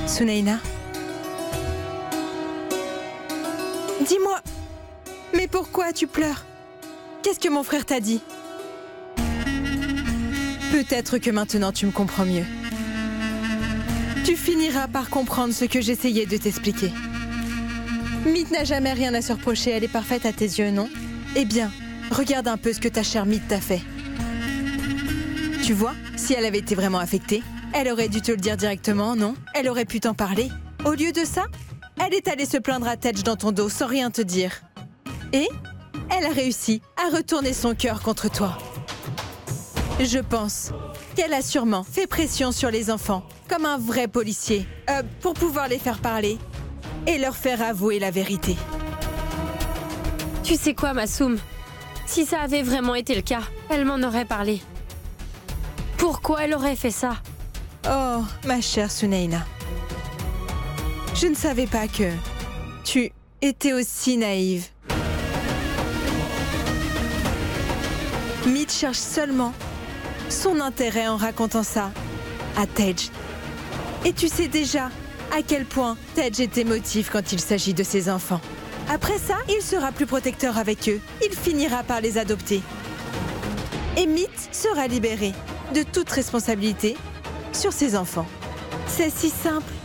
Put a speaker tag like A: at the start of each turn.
A: Sunaina? Dis-moi, mais pourquoi tu pleures? Qu'est-ce que mon frère t'a dit? Peut-être que maintenant tu me comprends mieux. Tu finiras par comprendre ce que j'essayais de t'expliquer. Mythe n'a jamais rien à se reprocher, elle est parfaite à tes yeux, non? Eh bien, regarde un peu ce que ta chère Mythe t'a fait. Tu vois, si elle avait été vraiment affectée, elle aurait dû te le dire directement, non? Elle aurait pu t'en parler. Au lieu de ça, elle est allée se plaindre à Tej dans ton dos sans rien te dire. Et elle a réussi à retourner son cœur contre toi. Je pense qu'elle a sûrement fait pression sur les enfants, comme un vrai policier, pour pouvoir les faire parler et leur faire avouer la vérité.
B: Tu sais quoi, Masoum? Si ça avait vraiment été le cas, elle m'en aurait parlé. Pourquoi elle aurait fait ça?
A: Oh, ma chère Sunaina. Je ne savais pas que tu étais aussi naïve. Mythe cherche seulement son intérêt en racontant ça à Tej. Et tu sais déjà à quel point Tej est émotif quand il s'agit de ses enfants. Après ça, il sera plus protecteur avec eux. Il finira par les adopter. Et Mythe sera libéré de toute responsabilité sur ses enfants. C'est si simple.